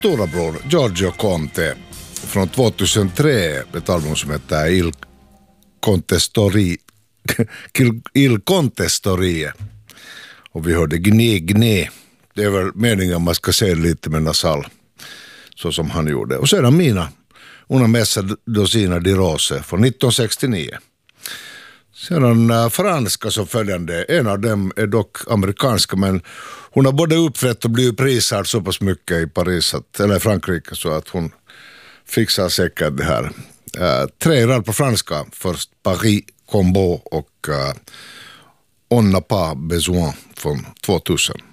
storabror Giorgio Conte från 2003, ett album som heter Il Contestori. Och vi hörde Gne. Det är väl meningen att man ska se lite med nasal, så som han gjorde. Och sedan mina Una messa docina di rose från 1969. Sedan franska så följande, en av dem är dock amerikanska, men hon har både uppträtt och blivit prisad så pass mycket i Paris, eller Frankrike, så att hon fixar säkert det här. 3 rad på franska, först Paris, Combo och On n'a pas besoin från 2000.